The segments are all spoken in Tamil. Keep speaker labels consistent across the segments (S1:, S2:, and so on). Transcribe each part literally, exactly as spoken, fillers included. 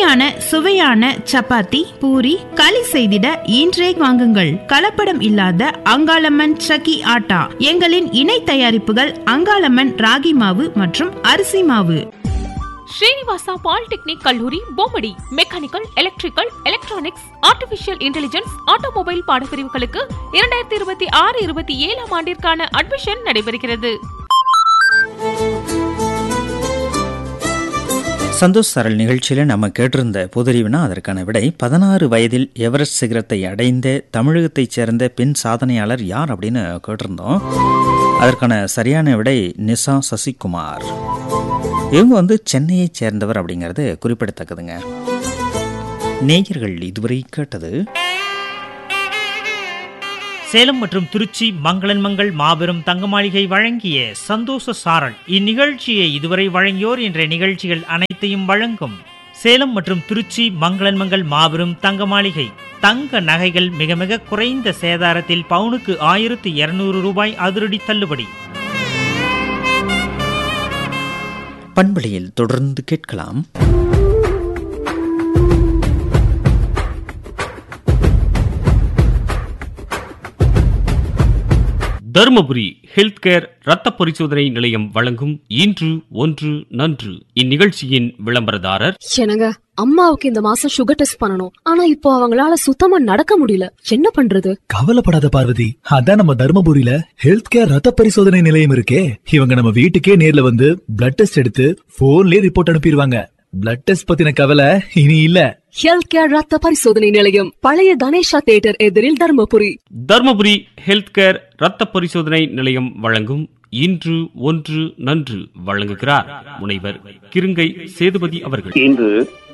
S1: ருசியான சுவையான சப்பாத்தி பூரி களி செய்திட இன்றே வாங்குங்கள். கலப்படம் இல்லாத அங்காளம்மன் சக்கி ஆட்டா. எங்களின் இணை தயாரிப்புகள் அங்காளம்மன் ராகி மாவு மற்றும் அரிசி மாவு.
S2: ஸ்ரீனிவாசா பாலிடெக்னிக் கல்லூரி Bommidi mechanical, electrical, electronics, artificial intelligence, automobile பாடப்பிரிவுகளுக்கு இரண்டாயிரத்தி இருபத்தி ஆறு இருபத்தி ஏழாம் ஆண்டிற்கான அட்மிஷன் நடைபெறுகிறது.
S3: சந்தோஷ் சரல் நிகழ்ச்சியில் நம்ம கேட்டிருந்த பொதுறிவுனா அதற்கான விடை பதினாறு வயதில் எவரெஸ்ட் சிகரத்தை அடைந்த தமிழகத்தைச் சேர்ந்த பெண் சாதனையாளர் யார் அப்படின்னு கேட்டிருந்தோம். அதற்கான சரியான விடை நிசா சசிகுமார். இவங்க வந்து சென்னையைச் சேர்ந்தவர் அப்படிங்கிறது குறிப்பிடத்தக்கதுங்க. நேயர்கள் இதுவரை கேட்டது
S4: சேலம் மற்றும் திருச்சி மங்களன் மங்கள் மாபெரும் தங்க மாளிகை வழங்கிய சந்தோஷ சாரல். இந்நிகழ்ச்சியை இதுவரை வழங்கியோர் என்ற நிகழ்ச்சிகள் அனைத்தையும் வழங்கும் சேலம் மற்றும் திருச்சி மங்களன் மங்கள் மாபெரும் தங்க மாளிகை. தங்க நகைகள் மிக மிக குறைந்த சேதாரத்தில் பவுனுக்கு ஆயிரத்து இருநூறு ரூபாய் அதிரடி தள்ளுபடி.
S3: பண்பலையில் தொடர்ந்து கேட்கலாம்.
S5: தருமபுரி ஹெல்த் கேர் ரத்த பரிசோதனை நிலையம் வழங்கும் இன்று ஒன்று நன்று. இந்நிகழ்ச்சியின் விளம்பரதாரர்.
S6: என்னங்க, அம்மாவுக்கு இந்த மாசம் சுகர் டெஸ்ட் பண்ணணும். ஆனா இப்போ அவங்களால சுத்தமா நடக்க முடியல. என்ன பண்றது?
S7: கவலைப்படாத பார்வதி, அதான் நம்ம தருமபுரியில ஹெல்த் கேர் ரத்த பரிசோதனை நிலையம் இருக்கே. இவங்க நம்ம வீட்டுக்கே நேர்ல வந்து பிளட் டெஸ்ட் எடுத்து போன்லயே ரிப்போர்ட் அனுப்பிடுவாங்க. பிளட் டெஸ்ட் பத்தின கவலை இனி இல்ல.
S6: ஹெல்த் கேர் ரத்த பரிசோதனை நிலையம், பழைய கணேஷா தியேட்டர் எதிரில், தருமபுரி.
S5: தருமபுரி ஹெல்த் கேர் ரத்த பரிசோதனை நிலையம் வழங்கும் இன்று ஒன்று நன்று வழங்குகிறார் முனைவர் கிருங்கை சேதுபதி அவர்கள்.
S8: இன்று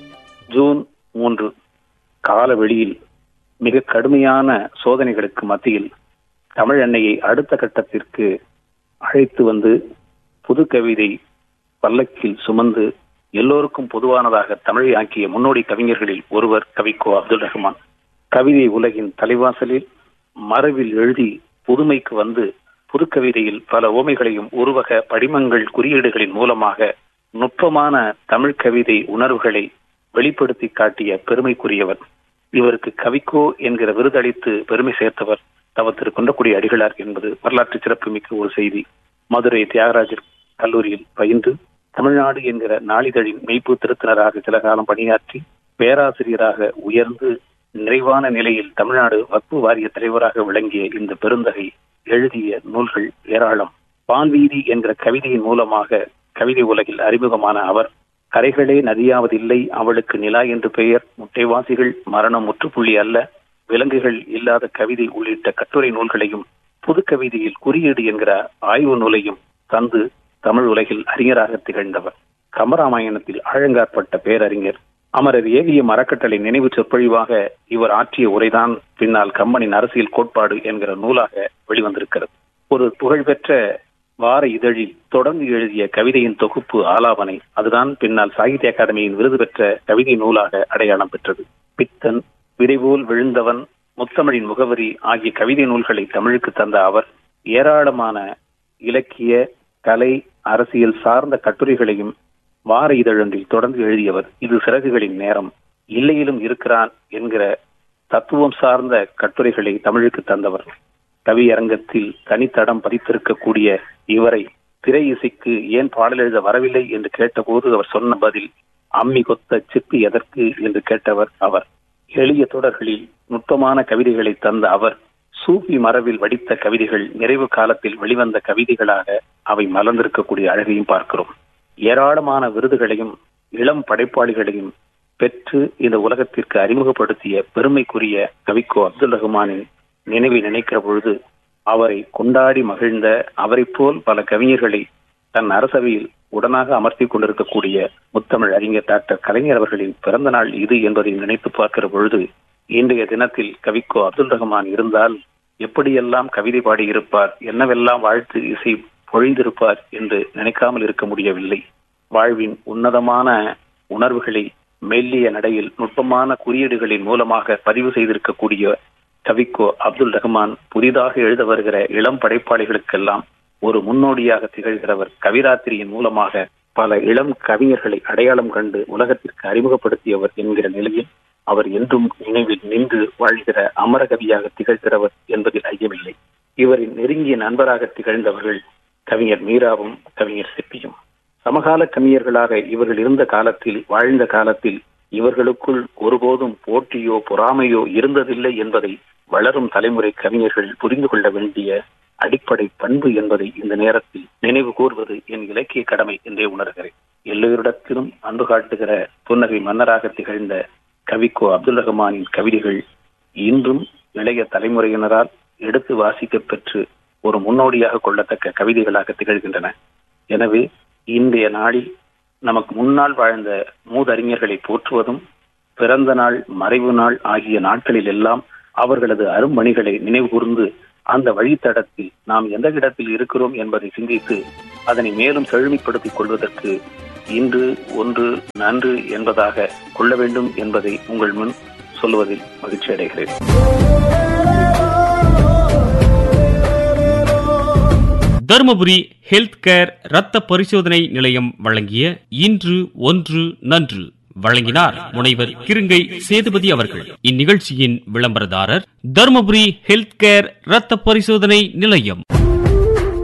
S8: ஜூன் மூன்று கால வெளியில் மிக கடுமையான சோதனைகளுக்கு மத்தியில் தமிழ் அன்னையை அடுத்த கட்டத்திற்கு அழைத்து வந்து புது கவிதை பல்லக்கில் சுமந்து எல்லோருக்கும் பொதுவானதாக தமிழை ஆக்கிய முன்னோடி கவிஞர்களில் ஒருவர் கவிக்கோ அப்துல் ரஹ்மான். கவிதை உலகின் தலைவாசலில் மரபில் எழுதி புதுமைக்கு வந்து புது கவிதையில் பல ஓமைகளையும் உருவக படிமங்கள் குறியீடுகளின் மூலமாக நுட்பமான தமிழ் கவிதை உணர்வுகளை வெளிப்படுத்தி காட்டிய பெருமைக்குரியவர். இவருக்கு கவிக்கோ என்கிற விருதளித்து பெருமை சேர்த்தவர் தவ திரு குன்றக்குடி அடிகளார் என்பது வரலாற்று சிறப்புமிக்க ஒரு செய்தி. மதுரை தியாகராஜர் கல்லூரியில் பயின்று தமிழ்நாடு என்கிற நாளிதழின் மெய்ப்பு திருத்தினராக சில காலம் பணியாற்றி பேராசிரியராக உயர்ந்து நிறைவான நிலையில் தமிழ்நாடு வக்பு வாரிய தலைவராக விளங்கிய இந்த பெருந்தகை எழுதிய நூல்கள் ஏராளம். பான்வீதி என்கிற கவிதையின் மூலமாக கவிதை உலகில் அறிமுகமான அவர் கரைகளே நதியாவதில்லை அவளுக்கு நிலா என்று பெயர், முட்டைவாசிகள் மரணம் முற்றுப்புள்ளி அல்ல, விலங்குகள் இல்லாத கவிதை உள்ளிட்ட கட்டுரை நூல்களையும் புது கவிதையில் குறியீடு என்கிற ஆய்வு நூலையும் தந்து தமிழ் உலகில் அறிஞராக திகழ்ந்தவர். கம்பராமாயணத்தில் ஆழங்காற்பட்ட பேரறிஞர். அமரர் ஏகிய மரக்கட்டளை நினைவு சொற்பொழிவாக இவர் ஆற்றிய உரைதான் பின்னால் கம்பனின் அரசியல் கோட்பாடு என்கிற நூலாக வெளிவந்திருக்கிறது. ஒரு புகழ்பெற்ற வார இதழில் தொடர்ந்து எழுதிய கவிதையின் தொகுப்பு ஆலாபனை, அதுதான் பின்னால் சாகித்ய அகாடமியின் விருது பெற்ற கவிதை நூலாக அடையாளம் பெற்றது. பித்தன், விரைவோல் விழுந்தவன், முத்தமிழின் முகவரி ஆகிய கவிதை நூல்களை தமிழுக்கு தந்த அவர் ஏராளமான இலக்கிய கலை அரசியல் சார்ந்த கட்டுரைகளையும் வார இதழொன்றில் தொடர்ந்து எழுதியவர். இது சிறகுகளின் நேரம், இல்லையிலும் இருக்கிறான் என்கிற தத்துவம் சார்ந்த கட்டுரைகளை தமிழுக்கு தந்தவர். கவியரங்கத்தில் தனித்தடம் பதித்திருக்கக்கூடிய இவரை திரை இசைக்கு ஏன் பாடல் எழுத வரவில்லை என்று கேட்டபோது அவர் சொன்ன பதில், அம்மி கொத்த சிப்பி எதற்கு என்று கேட்டவர் அவர். எளிய தொடர்களில் நுட்பமான கவிதைகளை தந்த அவர் சூஃபி மரபில் வடித்த கவிதைகள் நிறைவு காலத்தில் வெளிவந்த கவிதைகளாக அவை மலர்ந்திருக்கக்கூடிய அழகையும் பார்க்கிறோம். ஏராளமான விருதுகளையும் இளம் படைப்பாளிகளையும் பெற்று இந்த உலகத்திற்கு அறிமுகப்படுத்திய பெருமைக்குரிய கவிக்கோ அப்துல் ரஹ்மானின் நினைவை நினைக்கிற பொழுது அவரை கொண்டாடி மகிழ்ந்த அவரை போல் பல கவிஞர்களை தன் அரசவையில் உடனாக அமர்த்தி கொண்டிருக்கக்கூடிய முத்தமிழ் அறிஞர் டாக்டர் கலைஞர் அவர்களின் பிறந்த நாள் இது என்பதை நினைத்து பார்க்கிற பொழுது இன்றைய தினத்தில் கவிக்கோ அப்துல் ரஹ்மான் இருந்தால் எப்படியெல்லாம் கவிதை பாடியிருப்பார், என்னவெல்லாம் வாழ்த்து இசை பொழிந்திருப்பார் என்று நினைக்காமல் இருக்க முடியவில்லை. வாழ்வின் உன்னதமான உணர்வுகளை மெல்லிய நடையில் நுட்பமான குறியீடுகளின் மூலமாக பதிவு செய்திருக்கக்கூடிய கவிக்கோ அப்துல் ரஹ்மான் புதிதாக எழுத வருகிற இளம் படைப்பாளிகளுக்கெல்லாம் ஒரு முன்னோடியாக திகழ்கிறவர். கவிராத்திரியின் மூலமாக பல இளம் கவிஞர்களை அடையாளம் கண்டு உலகத்திற்கு அறிமுகப்படுத்தியவர் என்கிற நிலையில் அவர் என்றும் நினைவில் நின்று வாழ்கிற அமரகவியாக திகழ்கிறவர் என்பதில் ஐயமில்லை. இவரின் நெருங்கிய நண்பராக திகழ்ந்தவர்கள் கவிஞர் மீராவும் கவிஞர் சிற்பியும். சமகால கவிஞர்களாக இவர்கள் இருந்த காலத்தில் வாழ்ந்த காலத்தில் இவர்களுக்குள் ஒருபோதும் போட்டியோ பொறாமையோ இருந்ததில்லை என்பதை வளரும் தலைமுறை கவிஞர்கள் புரிந்து கொள்ள வேண்டிய அடிப்படை பண்பு என்பதை இந்த நேரத்தில் நினைவு கூர்வது என் இலக்கிய கடமை என்றே உணர்கிறேன். எல்லோரிடத்திலும் அன்பு காட்டுகிற புன்னகை மன்னராக திகழ்ந்த கவிக்கோ அப்துல் ரஹ்மானின் கவிதைகள் இன்றும் இளைய தலைமுறையினரால் எடுத்து வாசிக்க பெற்று ஒரு முன்னோடியாக கொள்ளத்தக்க கவிதைகளாக திகழ்கின்றன. எனவே இன்றைய நாளில் நமக்கு முன்னால் வாழ்ந்த மூதறிஞர்களை போற்றுவதும் பிறந்த நாள் மறைவு நாள் ஆகிய நாட்களில் எல்லாம் அவர்களது அரும்பணிகளை நினைவு கூர்ந்து அந்த வழித்தடத்தில் நாம் எந்த இடத்தில் இருக்கிறோம் என்பதை சிந்தித்து அதனை மேலும் செழுமைப்படுத்திக் கொள்வதற்கு இன்று ஒன்று நன்று என்பதாக கொள்ள வேண்டும் என்பதை உங்கள் முன் சொல்லுவதில் மகிழ்ச்சி அடைகிறேன்.
S5: தருமபுரி ஹெல்த் கேர் இரத்த பரிசோதனை நிலையம் வழங்கிய இன்று ஒன்று நன்று வழங்கினார் முனைவர் கிருங்கை சேதுபதி அவர்கள். இந்நிகழ்ச்சியின் விளம்பரதாரர் தருமபுரி ஹெல்த் கேர் இரத்த பரிசோதனை நிலையம்.